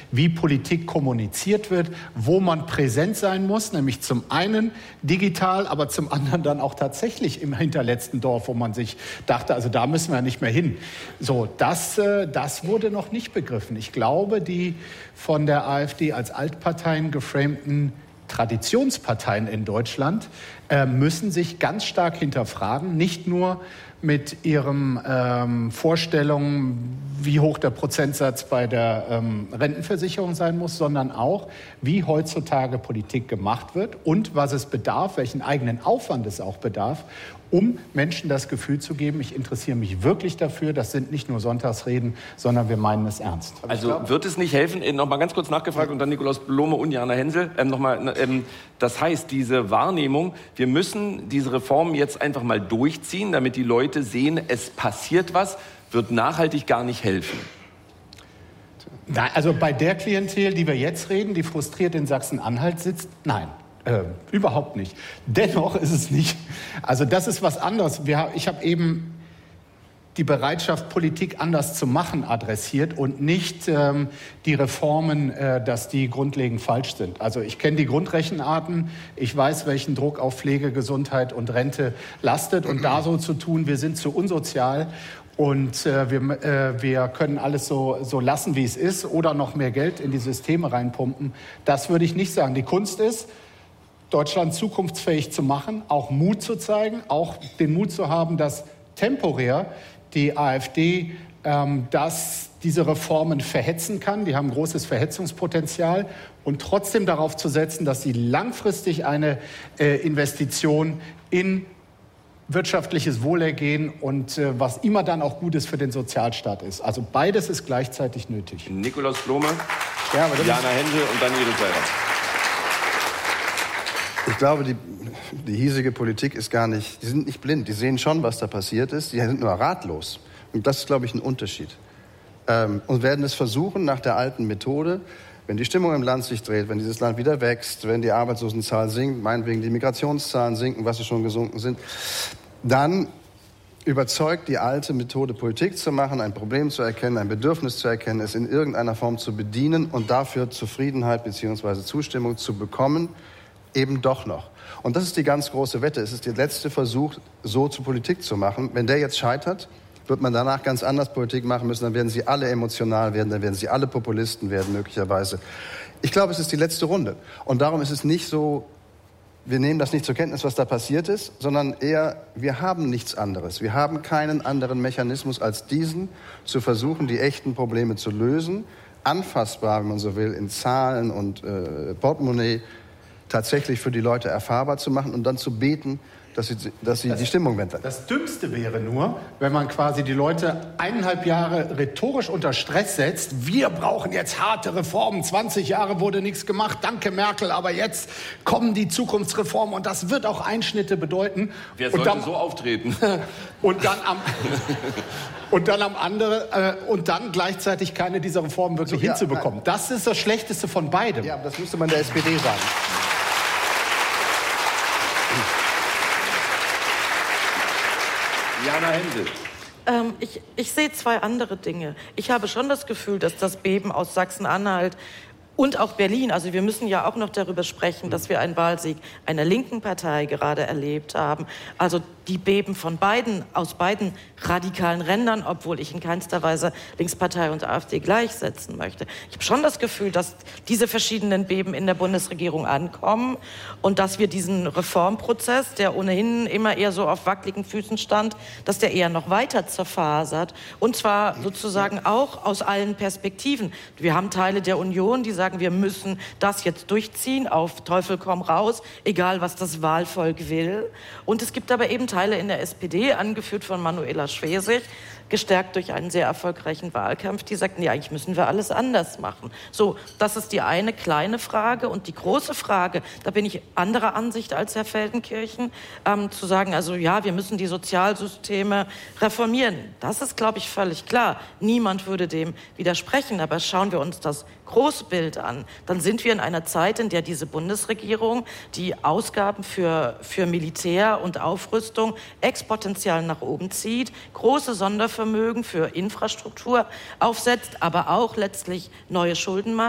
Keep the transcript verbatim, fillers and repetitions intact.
wie Politik kommuniziert wird, wo man präsent sein muss, nämlich zum einen digital, aber zum anderen dann auch tatsächlich im hinterletzten Dorf, wo man sich dachte, also da müssen wir nicht mehr hin. So, das, äh, das wurde noch nicht begriffen. Ich glaube, die von der AfD als Altparteien geframten Traditionsparteien in Deutschland äh, müssen sich ganz stark hinterfragen, nicht nur mit ihren ähm, Vorstellungen, wie hoch der Prozentsatz bei der ähm, Rentenversicherung sein muss, sondern auch, wie heutzutage Politik gemacht wird und was es bedarf, welchen eigenen Aufwand es auch bedarf, um Menschen das Gefühl zu geben, ich interessiere mich wirklich dafür, das sind nicht nur Sonntagsreden, sondern wir meinen es ernst. Also glaub, wird es nicht helfen, noch mal ganz kurz nachgefragt und dann Nikolaus Blome und Jana Hensel, ähm, noch mal, ähm, das heißt, diese Wahrnehmung, wir müssen diese Reformen jetzt einfach mal durchziehen, damit die Leute sehen, es passiert was, wird nachhaltig gar nicht helfen. Nein, also bei der Klientel, die wir jetzt reden, die frustriert in Sachsen-Anhalt sitzt, nein. Äh, überhaupt nicht. Dennoch ist es nicht, also das ist was anderes. Wir, ich habe eben die Bereitschaft, Politik anders zu machen, adressiert und nicht ähm, die Reformen, äh, dass die grundlegend falsch sind. Also ich kenne die Grundrechenarten, ich weiß, welchen Druck auf Pflege, Gesundheit und Rente lastet und da so zu tun, wir sind zu unsozial und äh, wir, äh, wir können alles so, so lassen, wie es ist oder noch mehr Geld in die Systeme reinpumpen, das würde ich nicht sagen. Die Kunst ist, Deutschland zukunftsfähig zu machen, auch Mut zu zeigen, auch den Mut zu haben, dass temporär die AfD ähm, dass diese Reformen verhetzen kann. Die haben großes Verhetzungspotenzial. Und trotzdem darauf zu setzen, dass sie langfristig eine äh, Investition in wirtschaftliches Wohlergehen und äh, was immer dann auch gut ist für den Sozialstaat ist. Also beides ist gleichzeitig nötig. Nikolaus Blome, ja, aber Jana Hensel und dann Edith Seibert. Ich glaube, die, die hiesige Politik ist gar nicht, die sind nicht blind, die sehen schon, was da passiert ist, die sind nur ratlos. Und das ist, glaube ich, ein Unterschied. Ähm, und werden es versuchen, nach der alten Methode, wenn die Stimmung im Land sich dreht, wenn dieses Land wieder wächst, wenn die Arbeitslosenzahl sinkt, meinetwegen die Migrationszahlen sinken, was sie schon gesunken sind, dann überzeugt die alte Methode, Politik zu machen, ein Problem zu erkennen, ein Bedürfnis zu erkennen, es in irgendeiner Form zu bedienen und dafür Zufriedenheit bzw. Zustimmung zu bekommen, eben doch noch. Und das ist die ganz große Wette. Es ist der letzte Versuch, so zu Politik zu machen. Wenn der jetzt scheitert, wird man danach ganz anders Politik machen müssen. Dann werden sie alle emotional werden, dann werden sie alle Populisten werden, möglicherweise. Ich glaube, es ist die letzte Runde. Und darum ist es nicht so, wir nehmen das nicht zur Kenntnis, was da passiert ist, sondern eher, wir haben nichts anderes. Wir haben keinen anderen Mechanismus als diesen, zu versuchen, die echten Probleme zu lösen, anfassbar, wenn man so will, in Zahlen und äh, Portemonnaie, tatsächlich für die Leute erfahrbar zu machen und dann zu beten, dass sie, dass sie das, die Stimmung wenden. Das Dümmste wäre nur, wenn man quasi die Leute eineinhalb Jahre rhetorisch unter Stress setzt. Wir brauchen jetzt harte Reformen. zwanzig Jahre wurde nichts gemacht. Danke, Merkel. Aber jetzt kommen die Zukunftsreformen und das wird auch Einschnitte bedeuten. Wer sollte dann so auftreten? Und dann am... Und dann am andere äh, und dann gleichzeitig keine dieser Reformen wirklich so, ja, hinzubekommen. Nein. Das ist das Schlechteste von beidem. Ja, das müsste man der S P D sagen. Jana Hensel. Ähm, ich, ich sehe zwei andere Dinge. Ich habe schon das Gefühl, dass das Beben aus Sachsen-Anhalt und auch Berlin, also wir müssen ja auch noch darüber sprechen, dass wir einen Wahlsieg einer linken Partei gerade erlebt haben. Also die Beben von beiden, aus beiden radikalen Rändern, obwohl ich in keinster Weise Linkspartei und AfD gleichsetzen möchte. Ich habe schon das Gefühl, dass diese verschiedenen Beben in der Bundesregierung ankommen und dass wir diesen Reformprozess, der ohnehin immer eher so auf wackeligen Füßen stand, dass der eher noch weiter zerfasert. Und zwar sozusagen auch aus allen Perspektiven. Wir haben Teile der Union, die sagen, wir müssen das jetzt durchziehen, auf Teufel komm raus, egal was das Wahlvolk will. Und es gibt aber eben Teile in der S P D, angeführt von Manuela Schwesig, gestärkt durch einen sehr erfolgreichen Wahlkampf, die sagten, ja, eigentlich müssen wir alles anders machen. So, das ist die eine kleine Frage. Und die große Frage, da bin ich anderer Ansicht als Herr Feldenkirchen, ähm, zu sagen, also ja, wir müssen die Sozialsysteme reformieren. Das ist, glaube ich, völlig klar. Niemand würde dem widersprechen. Aber schauen wir uns das Großbild an, dann sind wir in einer Zeit, in der diese Bundesregierung die Ausgaben für, für Militär und Aufrüstung exponentiell nach oben zieht, große Sondervermögen für Infrastruktur aufsetzt, aber auch letztlich neue Schulden macht.